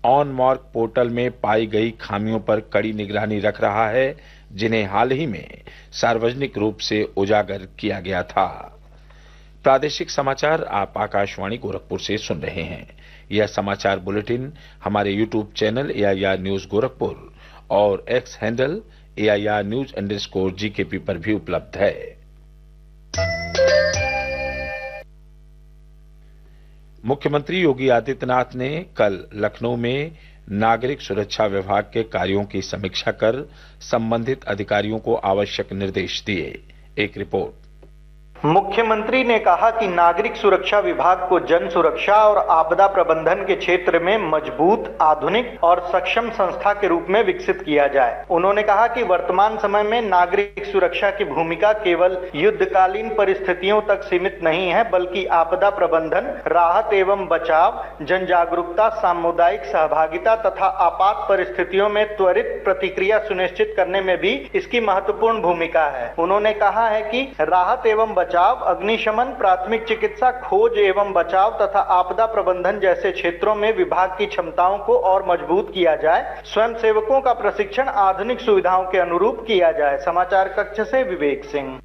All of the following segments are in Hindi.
ऑनमार्क पोर्टल में पाई गई खामियों पर कड़ी निगरानी रख रहा है, जिन्हें हाल ही में सार्वजनिक रूप से उजागर किया गया था। प्रादेशिक समाचार आप आकाशवाणी गोरखपुर से सुन रहे हैं। यह समाचार बुलेटिन हमारे YouTube channel AIR news Gorakhpur और एक्स हैंडल AIR News_GKP पर भी उपलब्ध है। मुख्यमंत्री योगी आदित्यनाथ ने कल लखनऊ में नागरिक सुरक्षा विभाग के कार्यों की समीक्षा कर संबंधित अधिकारियों को आवश्यक निर्देश दिए। एक रिपोर्ट। मुख्यमंत्री ने कहा कि नागरिक सुरक्षा विभाग को जन सुरक्षा और आपदा प्रबंधन के क्षेत्र में मजबूत, आधुनिक और सक्षम संस्था के रूप में विकसित किया जाए। उन्होंने कहा कि वर्तमान समय में नागरिक सुरक्षा की भूमिका केवल युद्धकालीन परिस्थितियों तक सीमित नहीं है, बल्कि आपदा प्रबंधन, राहत एवं बचाव, जन जागरूकता, सामुदायिक सहभागिता तथा आपात परिस्थितियों में त्वरित प्रतिक्रिया सुनिश्चित करने में भी इसकी महत्वपूर्ण भूमिका है। उन्होंने कहा है कि राहत एवं बचाव, अग्निशमन, प्राथमिक चिकित्सा, खोज एवं बचाव तथा आपदा प्रबंधन जैसे क्षेत्रों में विभाग की क्षमताओं को और मजबूत किया जाए। स्वयंसेवकों का प्रशिक्षण आधुनिक सुविधाओं के अनुरूप किया जाए। समाचार कक्ष से विवेक सिंह।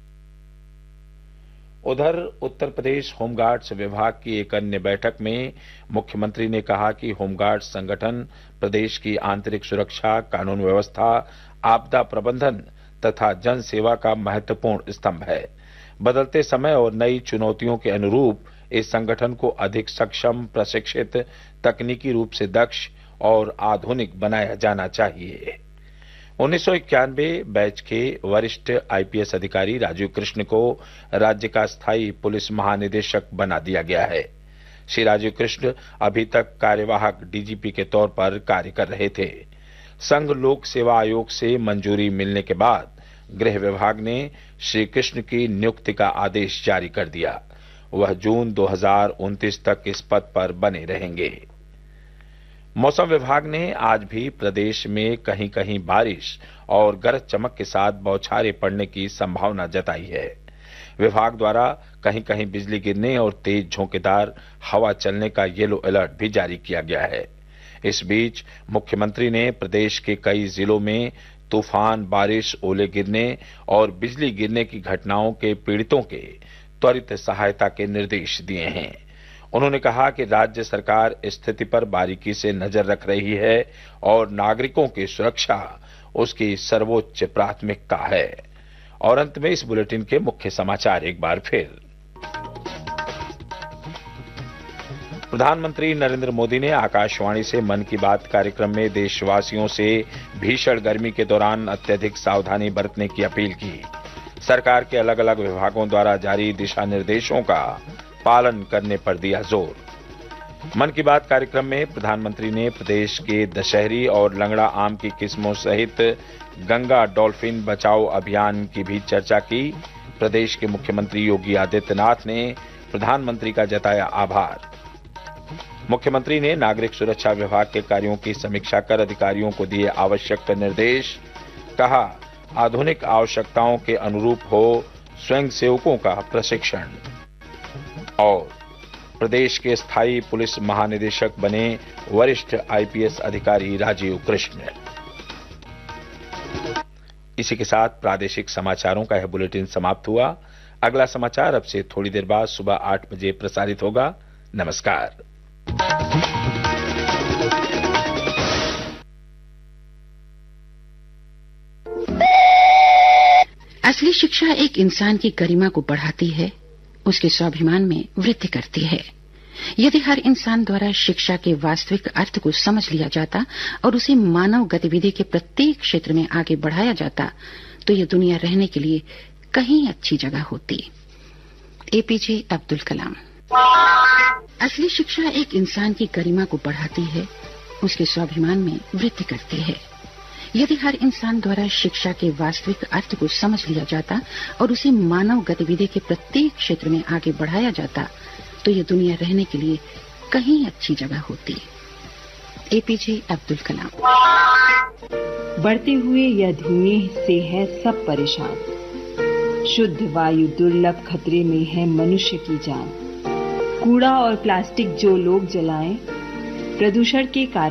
उधर उत्तर प्रदेश होमगार्ड्स विभाग की एक अन्य बैठक में मुख्यमंत्री ने कहा कि होमगार्ड्स संगठन प्रदेश की आंतरिक सुरक्षा, कानून व्यवस्था, आपदा प्रबंधन तथा जन सेवा का महत्वपूर्ण स्तंभ है। बदलते समय और नई चुनौतियों के अनुरूप इस संगठन को अधिक सक्षम, प्रशिक्षित, तकनीकी रूप से दक्ष और आधुनिक बनाया जाना चाहिए। 1991 बैच के वरिष्ठ IPS अधिकारी राजीव कृष्ण को राज्य का स्थायी पुलिस महानिदेशक बना दिया गया है। श्री राजीव कृष्ण अभी तक कार्यवाहक DGP के तौर पर कार्य कर रहे थे। संघ लोक सेवा आयोग से मंजूरी मिलने के बाद गृह विभाग ने श्री कृष्ण की नियुक्ति का आदेश जारी कर दिया। वह जून 2029 तक इस पद पर बने रहेंगे। मौसम विभाग ने आज भी प्रदेश में कहीं कहीं बारिश और गरज चमक के साथ बौछारें पड़ने की संभावना जताई है। विभाग द्वारा कहीं कहीं बिजली गिरने और तेज झोंकेदार हवा चलने का येलो अलर्ट भी जारी किया गया है। इस बीच मुख्यमंत्री ने प्रदेश के कई जिलों में तूफान, बारिश, ओले गिरने और बिजली गिरने की घटनाओं के पीड़ितों के त्वरित सहायता के निर्देश दिए हैं। उन्होंने कहा कि राज्य सरकार स्थिति पर बारीकी से नजर रख रही है और नागरिकों की सुरक्षा उसकी सर्वोच्च प्राथमिकता है। और अंत में इस बुलेटिन के मुख्य समाचार एक बार फिर। प्रधानमंत्री नरेंद्र मोदी ने आकाशवाणी से मन की बात कार्यक्रम में देशवासियों से भीषण गर्मी के दौरान अत्यधिक सावधानी बरतने की अपील की। सरकार के अलग अलग विभागों द्वारा जारी दिशा निर्देशों का पालन करने पर दिया जोर। मन की बात कार्यक्रम में प्रधानमंत्री ने प्रदेश के दशहरी और लंगड़ा आम की किस्मों सहित गंगा डॉल्फिन बचाओ अभियान की भी चर्चा की। प्रदेश के मुख्यमंत्री योगी आदित्यनाथ ने प्रधानमंत्री का जताया आभार। मुख्यमंत्री ने नागरिक सुरक्षा विभाग के कार्यों की समीक्षा कर अधिकारियों को दिए आवश्यक निर्देश। कहा, आधुनिक आवश्यकताओं के अनुरूप हो स्वयंसेवकों का प्रशिक्षण। और प्रदेश के स्थायी पुलिस महानिदेशक बने वरिष्ठ IPS अधिकारी राजीव कृष्ण। इसी के साथ प्रादेशिक समाचारों का यह बुलेटिन समाप्त हुआ। अगला समाचार अब से थोड़ी देर बाद सुबह 8 बजे प्रसारित होगा। नमस्कार। असली शिक्षा एक इंसान की गरिमा को बढ़ाती है, उसके स्वाभिमान में वृद्धि करती है। यदि हर इंसान द्वारा शिक्षा के वास्तविक अर्थ को समझ लिया जाता और उसे मानव गतिविधि के प्रत्येक क्षेत्र में आगे बढ़ाया जाता, तो यह दुनिया रहने के लिए कहीं अच्छी जगह होती। APJ अब्दुल कलाम। असली शिक्षा एक इंसान की गरिमा को बढ़ाती है, उसके स्वाभिमान में वृद्धि करती है। यदि हर इंसान द्वारा शिक्षा के वास्तविक अर्थ को समझ लिया जाता और उसे मानव गतिविधि के प्रत्येक क्षेत्र में आगे बढ़ाया जाता, तो यह दुनिया रहने के लिए कहीं अच्छी जगह होती। APJ अब्दुल कलाम। बढ़ते हुए यह धुएं से है सब परेशान। शुद्ध वायु दुर्लभ खतरे में है मनुष्य की जान। कूड़ा और प्लास्टिक जो लोग जलाएं, प्रदूषण के कारण